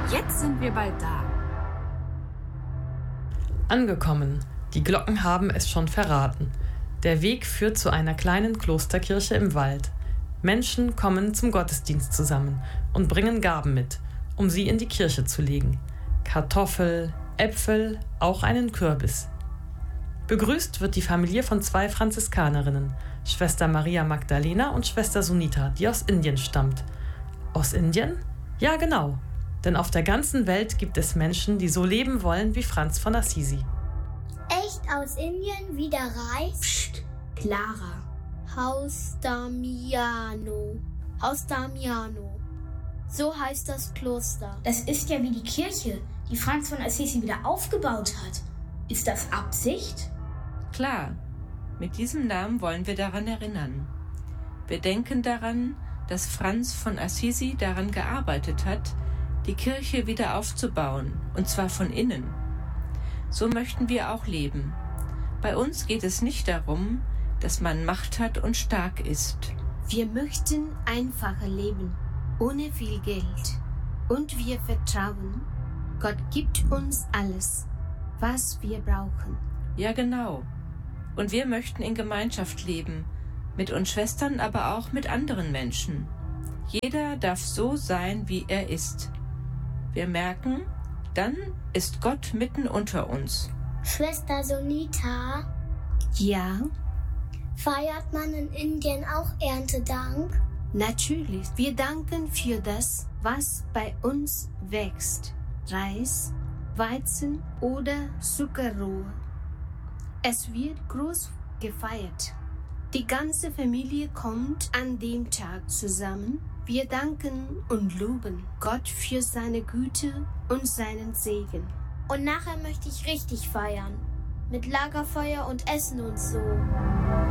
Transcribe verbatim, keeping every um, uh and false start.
Jetzt sind wir bald da. Angekommen. Die Glocken haben es schon verraten. Der Weg führt zu einer kleinen Klosterkirche im Wald. Menschen kommen zum Gottesdienst zusammen und bringen Gaben mit, um sie in die Kirche zu legen. Kartoffel, Äpfel, auch einen Kürbis. Begrüßt wird die Familie von zwei Franziskanerinnen, Schwester Maria Magdalena und Schwester Sunita, die aus Indien stammt. Aus Indien? Ja, genau. Denn auf der ganzen Welt gibt es Menschen, die so leben wollen wie Franz von Assisi. Echt aus Indien wieder Reis? Psst, Clara. Haus Damiano. Haus Damiano. So heißt das Kloster. Das ist ja wie die Kirche, die Franz von Assisi wieder aufgebaut hat. Ist das Absicht? Klar, mit diesem Namen wollen wir daran erinnern. Wir denken daran, dass Franz von Assisi daran gearbeitet hat, die Kirche wieder aufzubauen, und zwar von innen. So möchten wir auch leben. Bei uns geht es nicht darum, dass man Macht hat und stark ist. Wir möchten einfacher leben, ohne viel Geld. Und wir vertrauen, Gott gibt uns alles, was wir brauchen. Ja, genau. Und wir möchten in Gemeinschaft leben, mit uns Schwestern, aber auch mit anderen Menschen. Jeder darf so sein, wie er ist. Wir merken, dann ist Gott mitten unter uns. Schwester Sunita? Ja? Feiert man in Indien auch Erntedank? Natürlich. Wir danken für das, was bei uns wächst. Reis, Weizen oder Zuckerrohr. Es wird groß gefeiert. Die ganze Familie kommt an dem Tag zusammen. Wir danken und loben Gott für seine Güte und seinen Segen. Und nachher möchte ich richtig feiern. Mit Lagerfeuer und Essen und so.